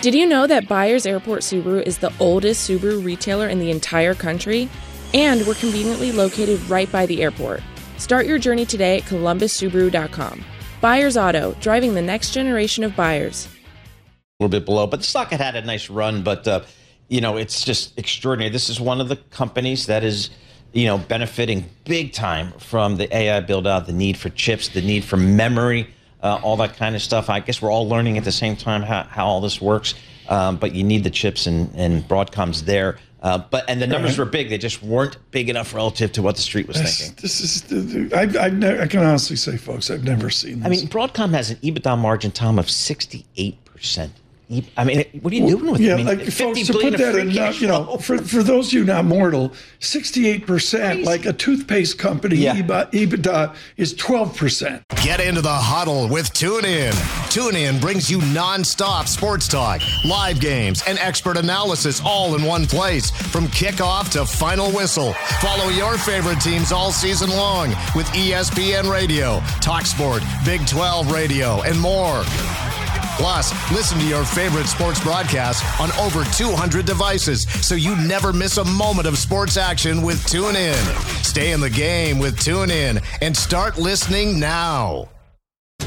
Did you know that Byers Airport Subaru is the oldest Subaru retailer in the entire country? And we're conveniently located right by the airport. Start your journey today at columbussubaru.com. Byers Auto, driving the next generation of buyers. A little bit below, but the stock had a nice run, but it's just extraordinary. This is one of the companies that is, benefiting big time from the AI build out, the need for chips, the need for memory, all that kind of stuff. I guess we're all learning at the same time how all this works, but you need the chips, and Broadcom's there. And the numbers were big; they just weren't big enough relative to what the street was thinking. I can honestly say, folks, I've never seen this. I mean, Broadcom has an EBITDA margin, Tom, of 68%. I mean, what are you doing with it? Yeah, I mean, like folks, to put that in, for those of you not mortal, 68%, like a toothpaste company, EBITDA is 12%. Get into the huddle with TuneIn. TuneIn brings you nonstop sports talk, live games, and expert analysis all in one place. From kickoff to final whistle, follow your favorite teams all season long with ESPN Radio, TalkSport, Big 12 Radio, and more. Plus, listen to your favorite sports broadcasts on over 200 devices so you never miss a moment of sports action with TuneIn. Stay in the game with TuneIn and start listening now.